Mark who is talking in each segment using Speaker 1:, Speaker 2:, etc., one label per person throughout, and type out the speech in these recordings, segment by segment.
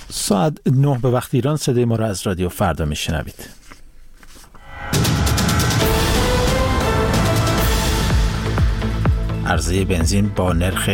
Speaker 1: ساعت 9 به وقت ایران صدای ما را از رادیو فردا میشنوید. عرضه بنزین با نرخ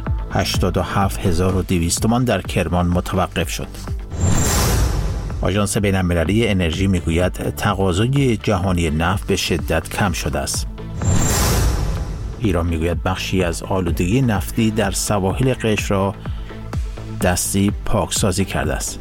Speaker 1: 87,200 تومان در کرمان متوقف شد. آژانس بین‌المللی انرژی میگوید تقاضای جهانی نفت به شدت کم شده است. ایران میگوید بخشی از آلودگی نفتی در سواحل قشم را دستی پاکسازی کرده است.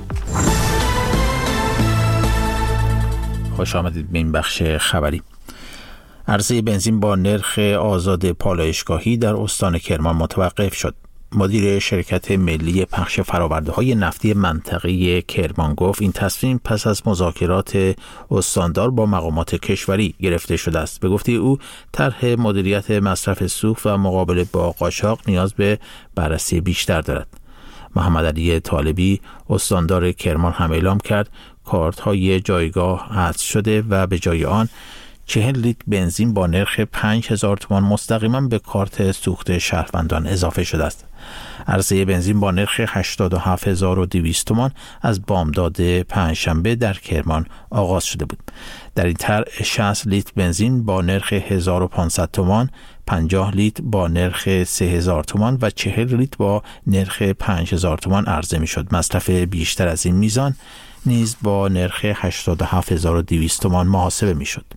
Speaker 1: خوش آمدید به این بخش خبری. عرضه بنزین با نرخ آزاد پالایشگاهی در استان کرمان متوقف شد. مدیر شرکت ملی پخش فرآورده‌های نفتی منطقه کرمان گفت این تصمیم پس از مذاکرات استاندار با مقامات کشوری گرفته شده است. به گفته او طرح مدیریت مصرف سوخت و مقابله با قاچاق نیاز به بررسی بیشتر دارد. محمد علی طالبی استاندار کرمان هم اعلام کرد کارت‌های جایگاه حذف شده و به جای آن 40 لیتر بنزین با نرخ 5,000 تومان مستقیما به کارت سوخت شهروندان اضافه شده است. عرضه بنزین با نرخ 87,200 تومان از بامداد پنجشنبه در کرمان آغاز شده بود. در این طرح 60 لیتر بنزین با نرخ 1,500 تومان، 50 لیتر با نرخ 3,000 تومان و 40 لیتر با نرخ 5,000 تومان عرضه می شد. مصرف بیشتر از این میزان نیز با نرخ 87,200 تومان محاسبه می شد.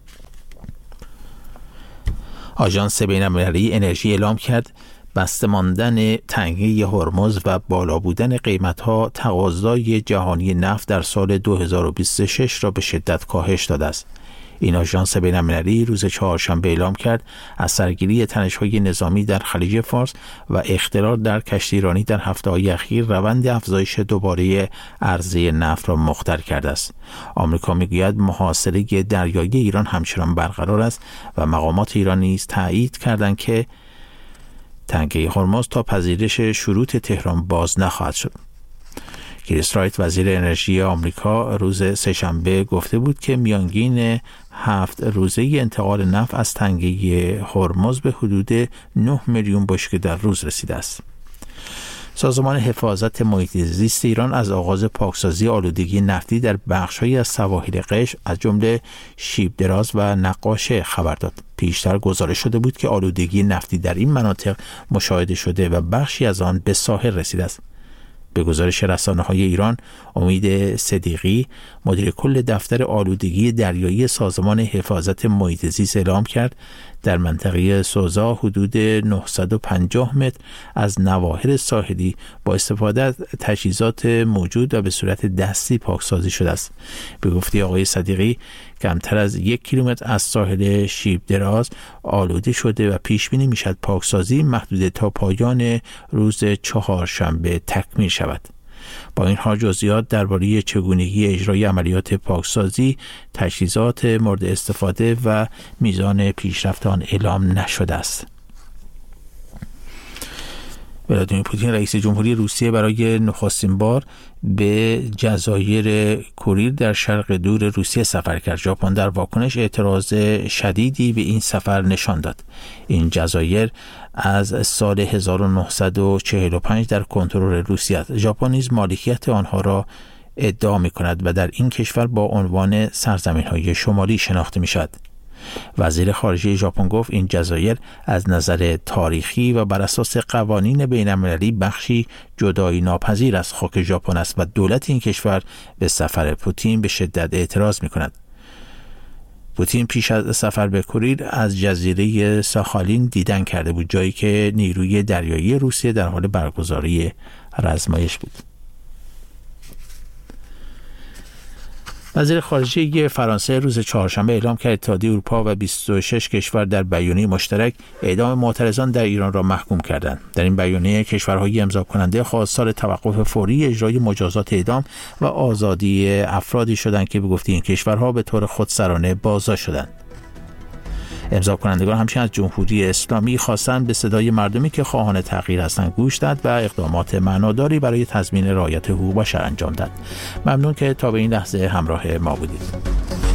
Speaker 1: آژانس بین‌المللی انرژی اعلام کرد بسته ماندن تنگه هرمز و بالا بودن قیمت‌ها تقاضای جهانی نفت در سال 2026 را به شدت کاهش داده است. این آژانس بین‌المللی روز چهارشنبه اعلام کرد از سرگیری تنش‌های نظامی در خلیج فارس و اختلال در کشتیرانی در هفته‌های اخیر روند افزایش دوباره عرضه نفت را مختل کرده است. آمریکا می‌گوید محاصره دریایی ایران همچنان برقرار است و مقامات ایران نیز تایید کردند که تنگه هرمز تا پذیرش شروط تهران باز نخواهد شد. کریس رایت وزیر انرژی آمریکا روز سه‌شنبه گفته بود که میانگین 7 روزه انتقال نفت از تنگه هرمز به حدود 9 میلیون بشکه در روز رسیده است. سازمان حفاظت محیط زیست ایران از آغاز پاکسازی آلودگی نفتی در بخش‌هایی از سواحل قشم از جمله شیب دراز و نقاشه خبر داد. پیشتر گزارش شده بود که آلودگی نفتی در این مناطق مشاهده شده و بخشی از آن به ساحل رسیده است. به گزارش رسانه‌های ایران، امید صدیقی مدیر کل دفتر آلودگی دریایی سازمان حفاظت محیط زیست اعلام کرد در منطقه سوزا حدود 950 متر از نواحل ساحلی با استفاده از تجهیزات موجود و به صورت دستی پاکسازی شده است. به گفته آقای صدیقی کمتر از 1 کیلومتر از ساحل شیب دراز آلوده شده و پیش بینی میشد پاکسازی محدود تا پایان روز چهارشنبه تکمیل شود. با این حال جزئیات درباره چگونگی اجرای عملیات پاکسازی، تجهیزات مورد استفاده و میزان پیشرفت آن اعلام نشده است. ولادیمیر پوتین رئیس جمهوری روسیه برای نخستین بار به جزایر کوریل در شرق دور روسیه سفر کرد. ژاپن در واکنش اعتراض شدیدی به این سفر نشان داد. این جزایر از سال 1945 در کنترل روسیه است. ژاپن نیز مالکیت آنها را ادعا می‌کند و در این کشور با عنوان سرزمین‌های شمالی شناخته می‌شود. وزیر خارجه ژاپن گفت این جزایر از نظر تاریخی و بر اساس قوانین بین‌المللی بخشی جدایی ناپذیر از خاک ژاپن است و دولت این کشور به سفر پوتین به شدت اعتراض می‌کند. پوتین پیش از سفر به کوریل از جزیره ساخالین دیدن کرده بود، جایی که نیروی دریایی روسیه در حال برگزاری رزمایش بود. وزیر خارجه فرانسه روز چهارشنبه اعلام کرد اتحادیه اروپا و 26 کشور در بیانیه مشترک اعدام معترضان در ایران را محکوم کردند. در این بیانیه کشورهای امضا کننده خواستار توقف فوری اجرای مجازات اعدام و آزادی افرادی شدند که به گفته این کشورها به طور خودسرانه بازداشت شدند. امضا کنندگان همچنین از جمهوری اسلامی خواستند به صدای مردمی که خواهان تغییر هستند گوش داد و اقدامات معناداری برای تضمین رعایت حقوق بشر انجام داد. ممنون که تا به این لحظه همراه ما بودید.